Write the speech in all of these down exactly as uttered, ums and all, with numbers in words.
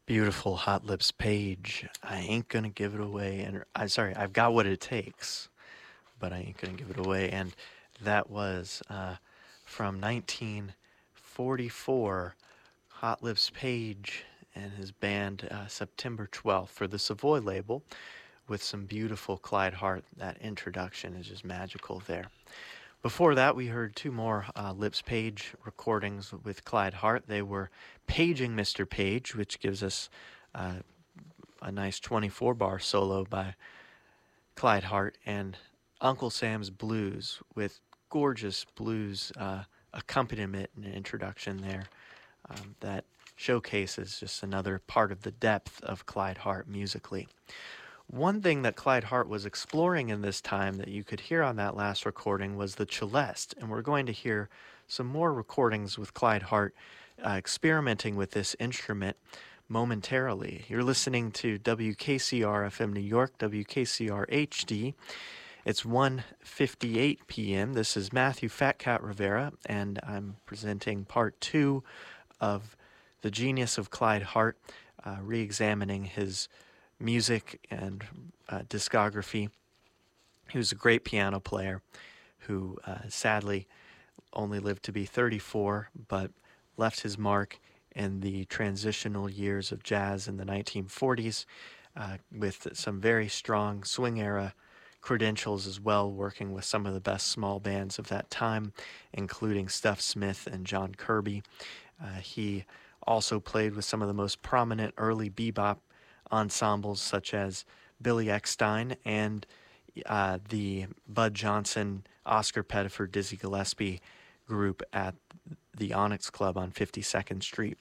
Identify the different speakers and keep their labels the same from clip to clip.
Speaker 1: Beautiful Hot Lips Page. I ain't gonna give it away. And I'm sorry, I've got what it takes, but I ain't gonna give it away. And that was uh, from nineteen forty-four. Hot Lips Page and his band uh, September twelfth for the Savoy label with some beautiful Clyde Hart. That introduction is just magical there. Before that, we heard two more uh, Lips Page recordings with Clyde Hart. They were Paging Mister Page, which gives us uh, a nice twenty-four bar solo by Clyde Hart, and Uncle Sam's Blues with gorgeous blues uh, accompaniment and introduction there um, that showcases just another part of the depth of Clyde Hart musically. One thing that Clyde Hart was exploring in this time that you could hear on that last recording was the celeste, and we're going to hear some more recordings with Clyde Hart uh, experimenting with this instrument momentarily. You're listening to W K C R F M New York, W K C R H D. It's one fifty-eight p.m. This is Matthew Fat Cat Rivera, and I'm presenting part two of The Genius of Clyde Hart, uh, re-examining his music and uh, discography. He was a great piano player who uh, sadly only lived to be thirty-four, but left his mark in the transitional years of jazz in the nineteen forties uh, with some very strong swing era credentials as well, working with some of the best small bands of that time, including Stuff Smith and John Kirby. Uh, he also played with some of the most prominent early bebop ensembles such as Billy Eckstine and uh, the Bud Johnson, Oscar Pettiford, Dizzy Gillespie group at the Onyx Club on fifty-second Street.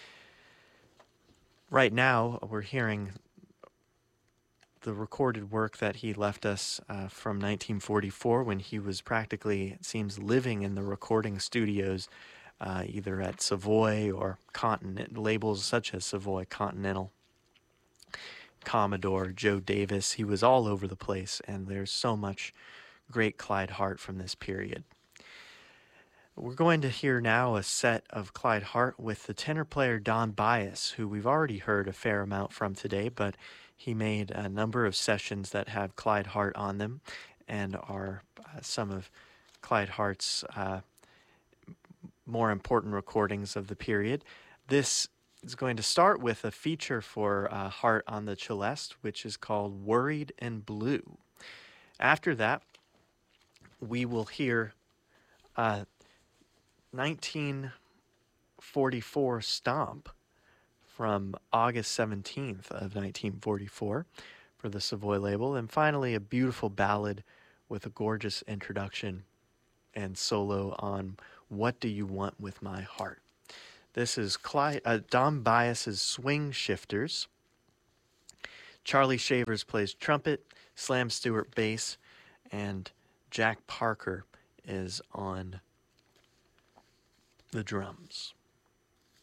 Speaker 1: Right now, we're hearing the recorded work that he left us uh, from nineteen forty-four when he was practically, it seems, living in the recording studios uh, either at Savoy or Continent, labels such as Savoy, Continental, Commodore, Joe Davis. He was all over the place, and there's so much great Clyde Hart from this period. We're going to hear now a set of Clyde Hart with the tenor player Don Byas, who we've already heard a fair amount from today, but he made a number of sessions that have Clyde Hart on them and are uh, some of Clyde Hart's uh, more important recordings of the period. This is going to start with a feature for uh, Hart on the celeste, which is called Worried and Blue. After that, we will hear uh, nineteen forty-four Stomp from August seventeenth of nineteen forty-four for the Savoy label, and finally a beautiful ballad with a gorgeous introduction and solo on What Do You Want With My Heart. This is Clyde, uh, Don Byas's Swing Shifters. Charlie Shavers plays trumpet, Slam Stewart bass, and Jack Parker is on the drums.